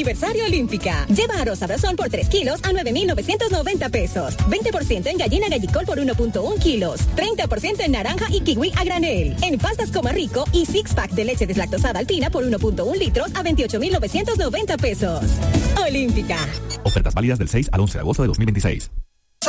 Aniversario Olímpica. Lleva arroz sabrosón por 3 kilos a 9,990 pesos. 20% en gallina gallicol por 1.1 kilos. 30% en naranja y kiwi a granel. En pastas Coma Rico y six pack de leche deslactosada alpina por 1.1 litros a 28,990 pesos. Olímpica. Ofertas válidas del 6 al 11 de agosto de 2026.